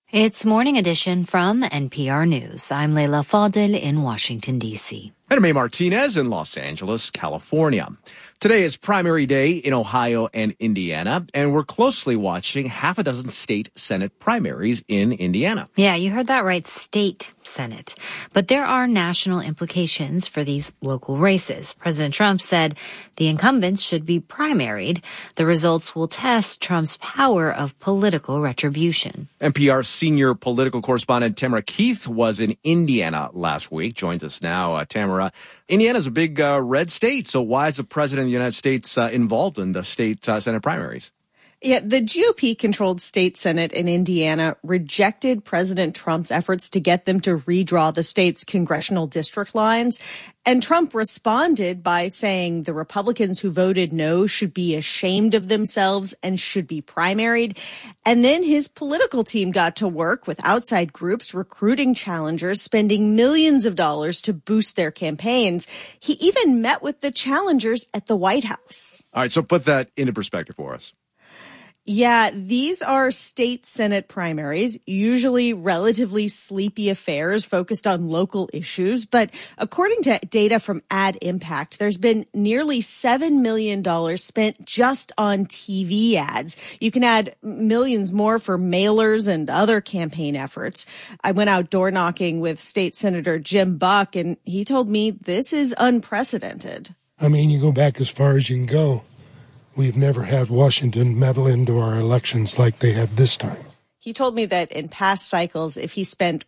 It's Morning Edition from NPR News. I'm Leila Fadel in Washington, D.C. And I'm May Martinez in Los Angeles, California. Today is primary day in Ohio and Indiana, and we're closely watching half a dozen state Senate primaries in Indiana. Yeah, you heard that right, state Senate. But there are national implications for these local races. President Trump said the incumbents should be primaried. The results will test Trump's power of political retribution. NPR senior political correspondent Tamara Keith was in Indiana last week. Joins us now. Tamara, Indiana's a big red state, so why is the president of the United States involved in the state Senate primaries? Yeah, the GOP-controlled state Senate in Indiana rejected President Trump's efforts to get them to redraw the state's congressional district lines. And Trump responded by saying the Republicans who voted no should be ashamed of themselves and should be primaried. And then his political team got to work with outside groups recruiting challengers, spending millions of dollars to boost their campaigns. He even met with the challengers at the White House. All right, so put that into perspective for us. Yeah, these are state Senate primaries, usually relatively sleepy affairs focused on local issues. But according to data from Ad Impact, there's been nearly $7 million spent just on TV ads. You can add millions more for mailers and other campaign efforts. I went out door knocking with State Senator Jim Buck, and he told me this is unprecedented. I mean, you go back as far as you can go. We've never had Washington meddle into our elections like they have this time. He told me that in past cycles, if he spent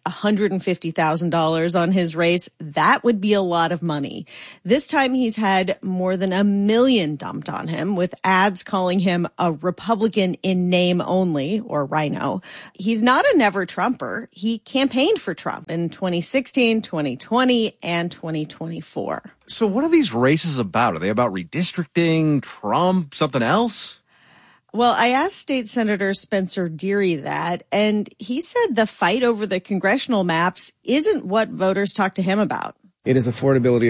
$150,000 on his race, that would be a lot of money. This time he's had more than $1 million dumped on him, with ads calling him a Republican in name only, or Rhino. He's not a never-Trumper. He campaigned for Trump in 2016, 2020, and 2024. So what are these races about? Are they about redistricting, Trump, something else? Well, I asked State Senator Spencer Deery that, and he said the fight over the congressional maps isn't what voters talk to him about. It is affordability,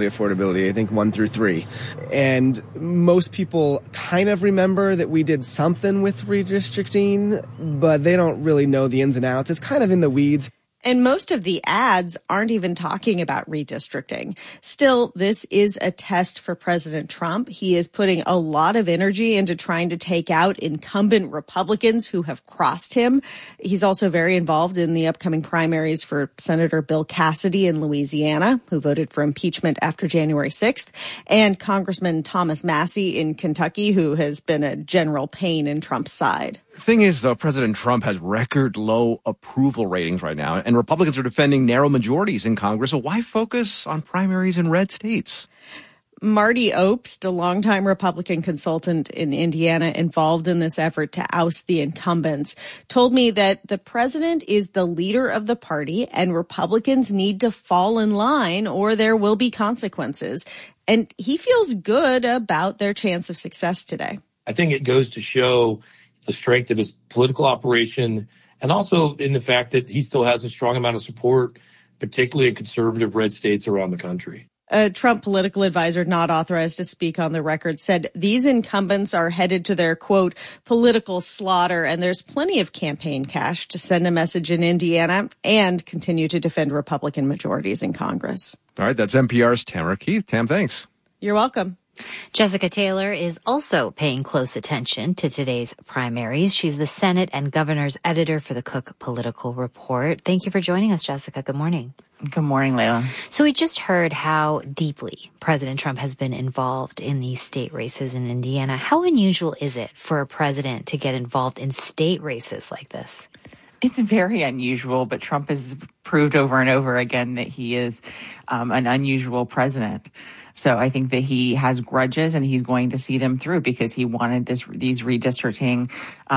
I think 1 through 3. And most people kind of remember that we did something with redistricting, but they don't really know the ins and outs. It's kind of in the weeds. And most of the ads aren't even talking about redistricting. Still, this is a test for President Trump. He is putting a lot of energy into trying to take out incumbent Republicans who have crossed him. He's also very involved in the upcoming primaries for Senator Bill Cassidy in Louisiana, who voted for impeachment after January 6th, and Congressman Thomas Massie in Kentucky, who has been a general pain in Trump's side. The thing is, though, President Trump has record low approval ratings right now, and Republicans are defending narrow majorities in Congress. So why focus on primaries in red states? Marty Obst, a longtime Republican consultant in Indiana involved in this effort to oust the incumbents, told me that the president is the leader of the party and Republicans need to fall in line or there will be consequences. And he feels good about their chance of success today. I think it goes to show the strength of his political operation, and also in the fact that he still has a strong amount of support, particularly in conservative red states around the country. A Trump political advisor not authorized to speak on the record said these incumbents are headed to their, quote, political slaughter, and there's plenty of campaign cash to send a message in Indiana and continue to defend Republican majorities in Congress. All right, that's NPR's Tamara Keith. Tam, thanks. You're welcome. Jessica Taylor is also paying close attention to today's primaries. She's the Senate and Governor's editor for the Cook Political Report. Thank you for joining us, Jessica. Good morning. Good morning, Leila. So we just heard how deeply President Trump has been involved in these state races in Indiana. How unusual is it for a president to get involved in state races like this? It's very unusual, but Trump has proved over and over again that he is an unusual president. So I think that he has grudges and he's going to see them through because he wanted this redistricting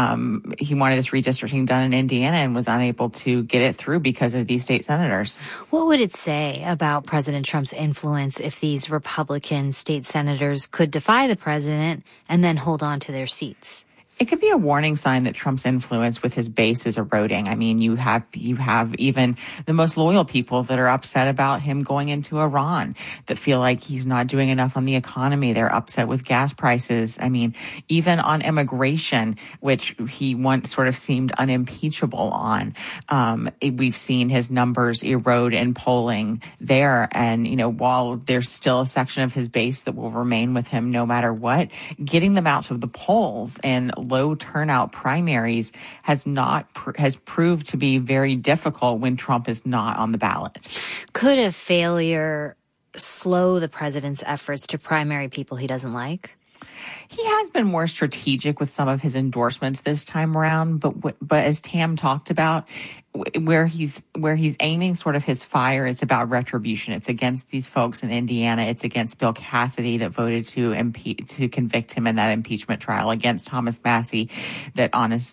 done in Indiana and was unable to get it through because of these state senators. What would it say about President Trump's influence if these Republican state senators could defy the president and then hold on to their seats? It could be a warning sign that Trump's influence with his base is eroding. I mean, you have even the most loyal people that are upset about him going into Iran, that feel like he's not doing enough on the economy. They're upset with gas prices. I mean, even on immigration, which he once sort of seemed unimpeachable on, we've seen his numbers erode in polling there. And, while there's still a section of his base that will remain with him no matter what, getting them out of the polls and low turnout primaries has proved to be very difficult when Trump is not on the ballot. Could a failure slow the president's efforts to primary people he doesn't like? He has been more strategic with some of his endorsements this time around, but as Tam talked about, where he's aiming sort of his fire, it's about retribution. It's against these folks in Indiana. It's against Bill Cassidy that voted to convict him in that impeachment trial, against Thomas Massie that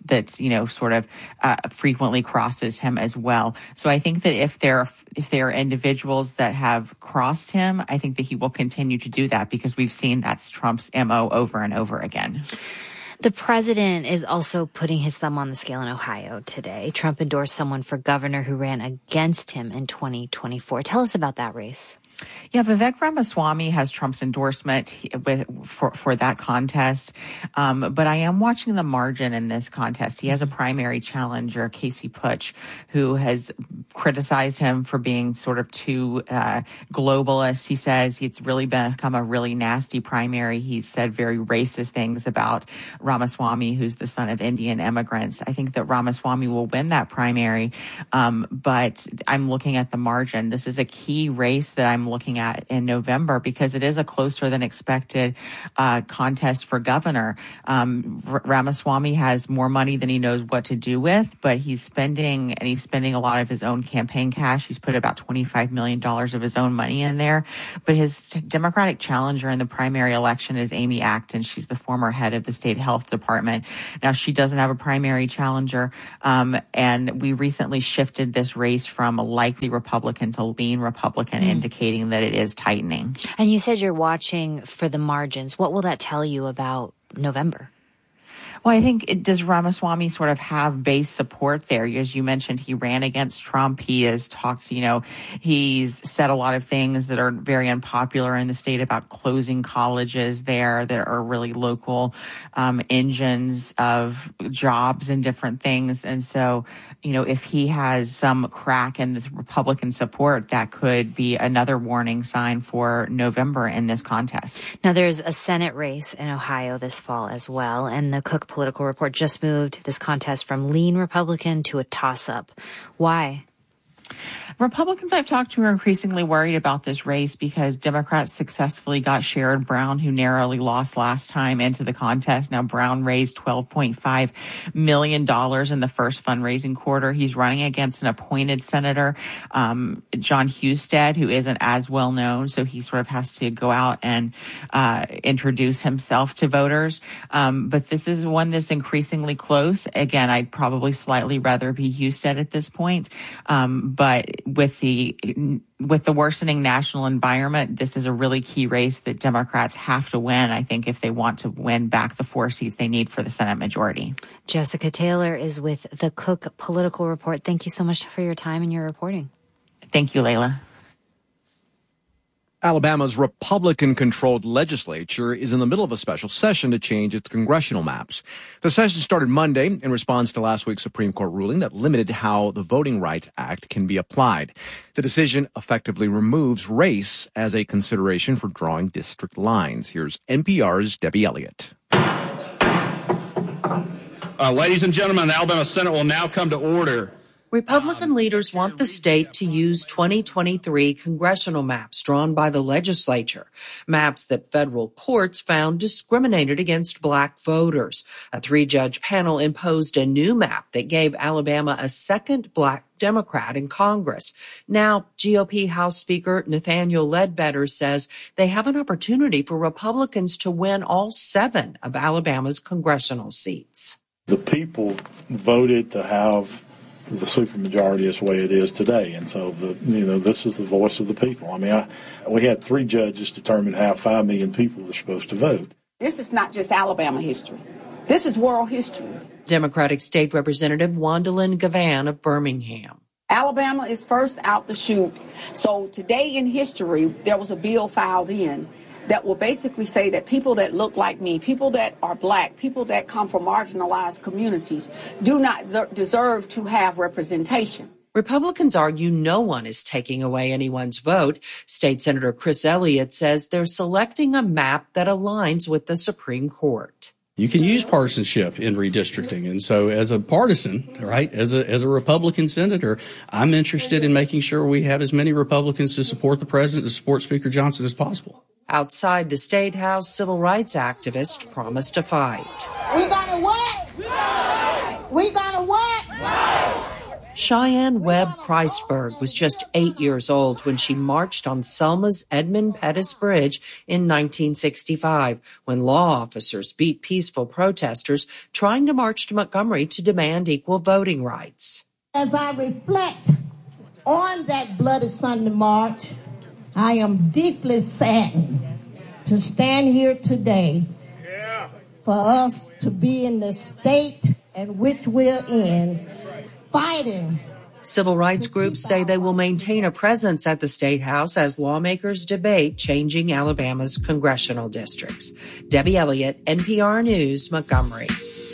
frequently crosses him as well. So I think that if there are individuals that have crossed him, I think that he will continue to do that, because we've seen that's Trump's MO over and over again. The president is also putting his thumb on the scale in Ohio today. Trump endorsed someone for governor who ran against him in 2024. Tell us about that race. Yeah, Vivek Ramaswamy has Trump's endorsement for that contest. But I am watching the margin in this contest. He has a primary challenger, Casey Putsch, who has criticized him for being sort of too globalist. He says it's really become a really nasty primary. He's said very racist things about Ramaswamy, who's the son of Indian immigrants. I think that Ramaswamy will win that primary. But I'm looking at the margin. This is a key race that I'm looking at in November, because it is a closer than expected contest for governor. Ramaswamy has more money than he knows what to do with, but he's spending a lot of his own campaign cash. He's put about $25 million of his own money in there. But his Democratic challenger in the primary election is Amy Acton. She's the former head of the state health department. Now, she doesn't have a primary challenger, and we recently shifted this race from a likely Republican to lean Republican, indicating that it is tightening. And you said you're watching for the margins. What will that tell you about November? Well, I think does Ramaswamy sort of have base support there? As you mentioned, he ran against Trump. He has talked, he's said a lot of things that are very unpopular in the state about closing colleges there that are really local engines of jobs and different things. And so, if he has some crack in the Republican support, that could be another warning sign for November in this contest. Now, there's a Senate race in Ohio this fall as well, and the Cook Political Report just moved this contest from lean Republican to a toss-up. Why? Republicans I've talked to are increasingly worried about this race because Democrats successfully got Sherrod Brown, who narrowly lost last time, into the contest. Now, Brown raised $12.5 million in the first fundraising quarter. He's running against an appointed senator, John Husted, who isn't as well known, so he sort of has to go out and introduce himself to voters. But this is one that's increasingly close. Again, I'd probably slightly rather be Husted at this point. But with the worsening national environment, this is a really key race that Democrats have to win, I think, if they want to win back the 4 seats they need for the Senate majority. Jessica Taylor is with the Cook Political Report. Thank you so much for your time and your reporting. Thank you, Layla. Alabama's Republican-controlled legislature is in the middle of a special session to change its congressional maps. The session started Monday in response to last week's Supreme Court ruling that limited how the Voting Rights Act can be applied. The decision effectively removes race as a consideration for drawing district lines. Here's NPR's Debbie Elliott. Ladies and gentlemen, the Alabama Senate will now come to order. Republican leaders want the state to use 2023 congressional maps drawn by the legislature, maps that federal courts found discriminated against black voters. A 3-judge panel imposed a new map that gave Alabama a second black Democrat in Congress. Now, GOP House Speaker Nathaniel Ledbetter says they have an opportunity for Republicans to win all 7 of Alabama's congressional seats. The people voted to have the supermajority is the way it is today, and so this is the voice of the people. I mean, we had 3 judges determine how 5 million people were supposed to vote. This is not just Alabama history. This is world history. Democratic State Representative Wandalyn Gavan of Birmingham. Alabama is first out the chute. So today in history, there was a bill filed in that will basically say that people that look like me, people that are black, people that come from marginalized communities do not deserve to have representation. Republicans argue no one is taking away anyone's vote. State Senator Chris Elliott says they're selecting a map that aligns with the Supreme Court. You can use partisanship in redistricting. And so as a partisan, right, as a Republican senator, I'm interested in making sure we have as many Republicans to support the president, to support Speaker Johnson as possible. Outside the State House, civil rights activists promised to fight. We gonna what? We gonna what? Cheyenne Webb Christberg was just 8 years old when she marched on Selma's Edmund Pettus Bridge in 1965, when law officers beat peaceful protesters trying to march to Montgomery to demand equal voting rights. As I reflect on that bloody Sunday march, I am deeply saddened to stand here today for us to be in the state in which we're in, fighting. Civil rights groups say they will maintain a presence at the State House as lawmakers debate changing Alabama's congressional districts. Debbie Elliott, NPR News, Montgomery.